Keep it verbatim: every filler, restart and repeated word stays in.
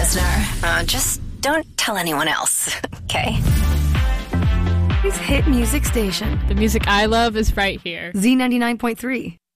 listener. Uh, just don't tell anyone else, okay? Hit music station. The music I love is right here. Z ninety-nine point three.